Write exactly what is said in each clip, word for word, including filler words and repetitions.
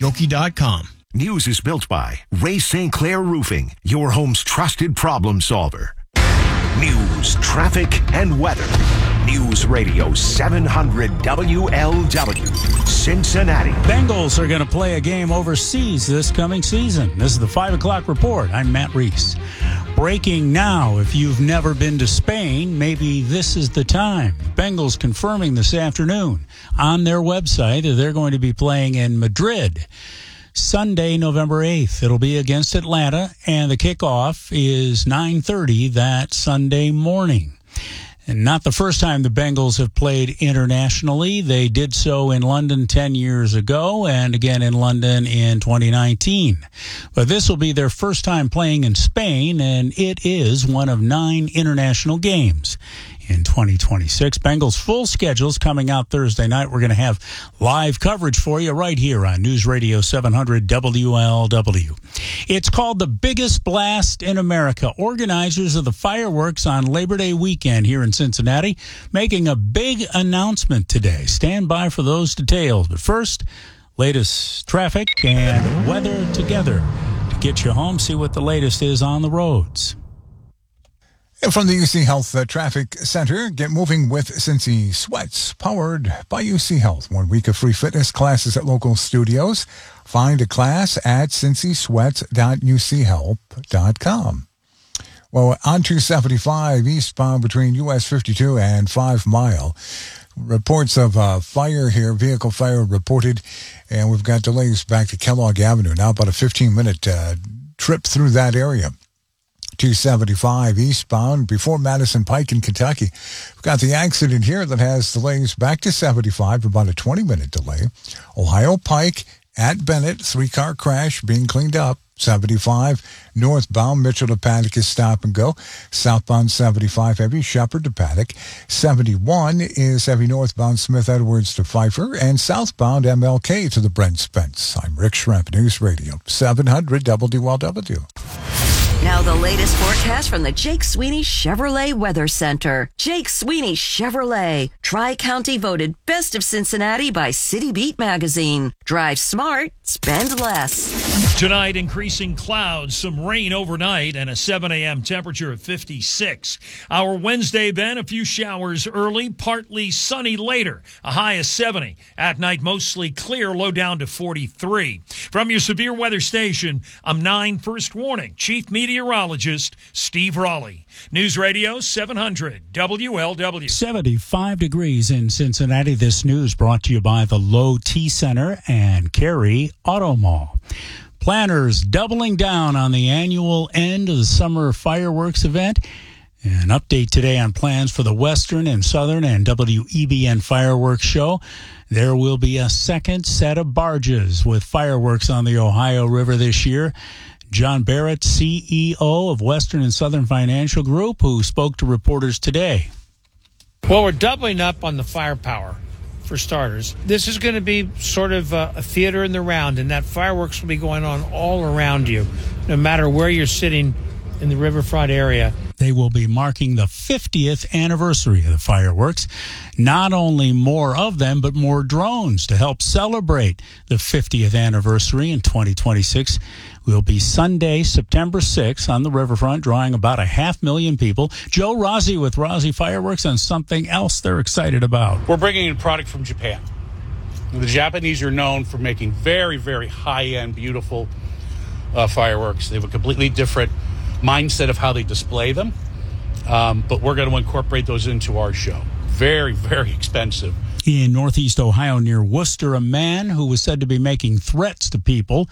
Yoki dot com. News is built by Ray Saint Clair Roofing, your home's trusted problem solver. News, traffic, and weather. News Radio seven hundred W L W, Cincinnati. Bengals are going to play a game overseas this coming season. This is the five o'clock report. I'm Matt Reese. Breaking now, if you've never been to Spain, maybe this is the time. Bengals confirming this afternoon on their website that they're going to be playing in Madrid Sunday, November eighth. It'll be against Atlanta, and the kickoff is nine thirty that Sunday morning. And not the first time the Bengals have played internationally. They did so in London ten years ago and again in London in twenty nineteen. But this will be their first time playing in Spain, and it is one of nine international games in twenty twenty-six. Bengals full schedules coming out Thursday night. We're going to have live coverage for you right here on News Radio seven hundred W L W. It's called the biggest blast in America. Organizers of the fireworks on Labor Day weekend here in Cincinnati making a big announcement today. Stand by for those details. But first, latest traffic and weather together to get you home. See what the latest is on the roads. From the U C Health uh, Traffic Center, get moving with Cincy Sweats, powered by U C Health. One week of free fitness classes at local studios. Find a class at cincy sweats dot u c health dot com. Well, on two seventy-five eastbound between U S fifty-two and five mile. Reports of uh, fire here, vehicle fire reported, and we've got delays back to Kellogg Avenue. Now about a fifteen-minute uh, trip through that area. two seventy-five eastbound before Madison Pike in Kentucky. We've got the accident here that has delays back to seventy-five, about a twenty-minute delay. Ohio Pike at Bennett, three-car crash being cleaned up. seventy-five northbound Mitchell to Paddock is stop and go. Southbound seventy-five heavy Shepherd to Paddock. seventy-one is heavy northbound Smith Edwards to Pfeiffer, and southbound M L K to the Brent Spence. I'm Rick Schremp, News Radio seven hundred W L W. Now the latest forecast from the Jake Sweeney Chevrolet Weather Center. Jake Sweeney Chevrolet. Tri-County voted Best of Cincinnati by City Beat magazine. Drive smart, spend less. Tonight, increasing clouds, some rain overnight, and a seven a.m. temperature of fifty-six. Our Wednesday, Ben, a few showers early, partly sunny later. A high of seventy. At night, mostly clear, low down to forty-three. From your severe weather station, I'm nine First Warning. Chief Meteorologist Steve Raleigh. News Radio seven hundred W L W. seventy-five degrees in Cincinnati. This news brought to you by the Low T Center and Cary Auto Mall. Planners doubling down on the annual end of the summer fireworks event. An update today on plans for the Western and Southern and W E B N fireworks show. There will be a second set of barges with fireworks on the Ohio River this year. John Barrett, C E O of Western and Southern Financial Group, who spoke to reporters today. Well, we're doubling up on the firepower, for starters. This is going to be sort of a, a theater in the round, and that fireworks will be going on all around you, no matter where you're sitting in the riverfront area. They will be marking the fiftieth anniversary of the fireworks. Not only more of them, but more drones to help celebrate the fiftieth anniversary in twenty twenty-six. Will be Sunday, September sixth on the riverfront, drawing about a half million people. Joe Rossi with Rossi Fireworks on something else they're excited about. We're bringing in product from Japan. The Japanese are known for making very, very high-end, beautiful uh, fireworks. They have a completely different mindset of how they display them, um, but we're going to incorporate those into our show. Very, very expensive. In northeast Ohio near Worcester, a man who was said to be making threats to people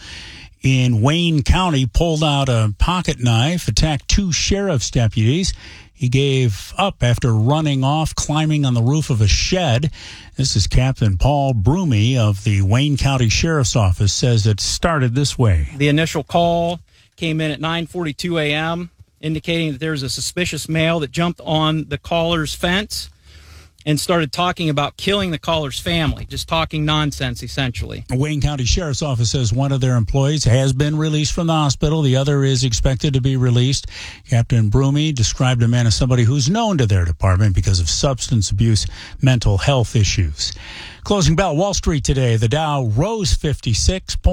in Wayne County pulled out a pocket knife, attacked two sheriff's deputies. He gave up after running off, climbing on the roof of a shed. This is Captain Paul Broomy of the Wayne County Sheriff's Office, says it started this way. The initial call came in at nine forty-two a.m., indicating that there was a suspicious male that jumped on the caller's fence and started talking about killing the caller's family, just talking nonsense, essentially. The Wayne County Sheriff's Office says one of their employees has been released from the hospital. The other is expected to be released. Captain Broomy described a man as somebody who's known to their department because of substance abuse, mental health issues. Closing bell, Wall Street today. The Dow rose fifty-six points.